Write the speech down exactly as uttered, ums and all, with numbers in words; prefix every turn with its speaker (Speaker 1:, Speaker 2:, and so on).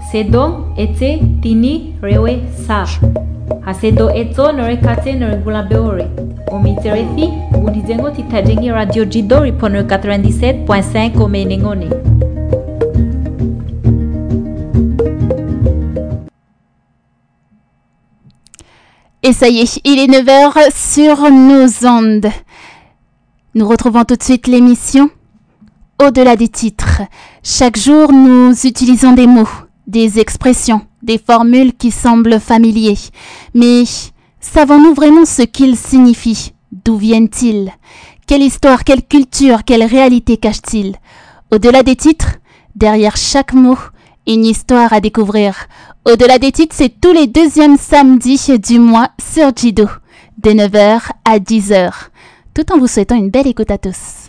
Speaker 1: Sedo ete tini rewe sa. Hasedo eto nore kate nore gula beore. Omiterethi, unizengo titajengi radio jido ripono quatre-vingt-dix-sept point cinq au Menengone.
Speaker 2: Et ça y est, il est neuf heures sur nos ondes. Nous retrouvons tout de suite l'émission Au-delà des titres. Chaque jour, nous utilisons des mots, des expressions, des formules qui semblent familiers. Mais savons-nous vraiment ce qu'ils signifient? D'où viennent-ils? Quelle histoire, quelle culture, quelle réalité cachent-ils? Au-delà des titres, derrière chaque mot, une histoire à découvrir. Au-delà des titres, c'est tous les deuxièmes samedis du mois sur Jido, de neuf heures à dix heures. Tout en vous souhaitant une belle écoute à tous.